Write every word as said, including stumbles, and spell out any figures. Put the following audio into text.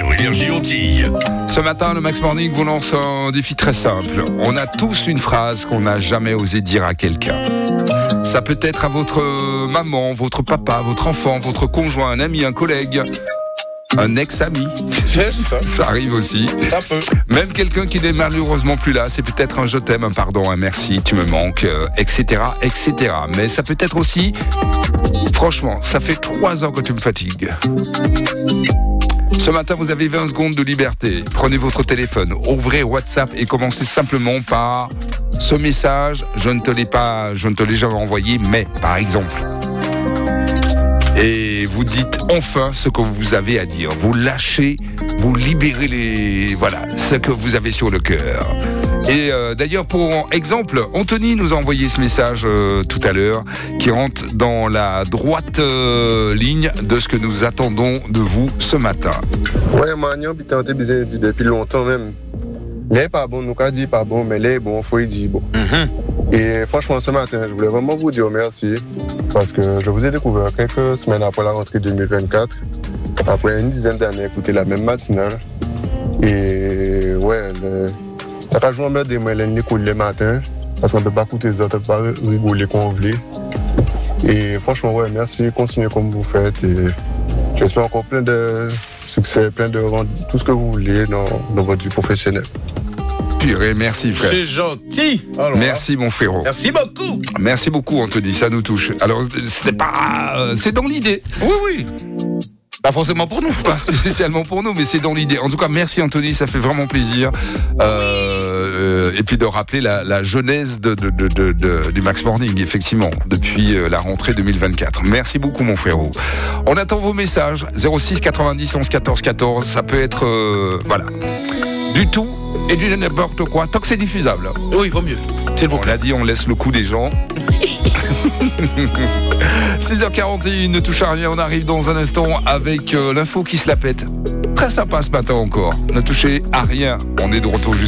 sur Énergie Antilles. Ce matin, le Max Morning vous lance un défi très simple. On a tous une phrase qu'on n'a jamais osé dire à quelqu'un. Ça peut être à votre maman, votre papa, votre enfant, votre conjoint, un ami, un collègue, un ex-ami. Ça. Ça arrive aussi. Ça peut. Même quelqu'un qui n'est malheureusement plus là, c'est peut-être un je t'aime, un pardon, un merci, tu me manques, euh, et cetera, et cetera. Mais ça peut être aussi, franchement, ça fait trois ans que tu me fatigues. Ce matin, vous avez vingt secondes de liberté. Prenez votre téléphone, ouvrez WhatsApp et commencez simplement par ce message. Je ne te l'ai pas, je ne te l'ai jamais envoyé, mais par exemple. Et vous dites enfin ce que vous avez à dire. Vous lâchez, vous libérez les, voilà, ce que vous avez sur le cœur. Et euh, d'ailleurs, pour exemple, Anthony nous a envoyé ce message euh, tout à l'heure, qui rentre dans la droite euh, ligne de ce que nous attendons de vous ce matin. Ouais, Magnon, puis t'as dit depuis longtemps même. Les pas bon, nous qu'a dit pas bon, mais les bon, faut y dire bon. Mm-hmm. Et franchement, ce matin, je voulais vraiment vous dire merci, parce que je vous ai découvert quelques semaines après la rentrée deux mille vingt-quatre, après une dizaine d'années, écouter la même matinale. Et ouais, le... ça a joué en mode des moyens l'écoute les matins, parce qu'on ne peut pas écouter les autres, on ne peut pas rigoler comme on voulait. Et franchement, ouais, merci, continuez comme vous faites. Et j'espère encore plein de succès, plein de tout ce que vous voulez dans, dans votre vie professionnelle. Purée, merci frère. C'est gentil. Alors, merci mon frérot. Merci beaucoup. Merci beaucoup Anthony, ça nous touche. Alors c'est pas, c'est dans l'idée. Oui, oui. Pas forcément pour nous, pas spécialement pour nous, mais c'est dans l'idée. En tout cas, merci Anthony, ça fait vraiment plaisir. Euh, et puis de rappeler la, la genèse de, de, de, de, de, du Max Morning, effectivement, depuis la rentrée deux mille vingt-quatre. Merci beaucoup mon frérot. On attend vos messages, zéro six quatre-vingt-dix onze quatorze quatorze, ça peut être, euh, voilà, du tout et du n'importe quoi, tant que c'est diffusable. Oui, vaut mieux. C'est bon. On l'a dit, on laisse le coup des gens. six heures quarante et un, ne touche à rien, on arrive dans un instant avec euh, l'info qui se la pète. Très sympa ce matin encore, ne touchez à rien, on est de retour juste